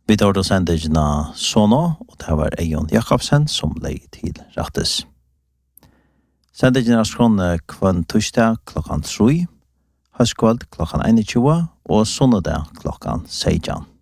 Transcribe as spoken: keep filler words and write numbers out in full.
Vi tar då sendegina Sono, og det var Eion Jakobsen som lei til rettes. Sendegina skrånne kvann torsdag klokkan tre, høstkveld klokkan tjueen og sonnedag klokkan seksten.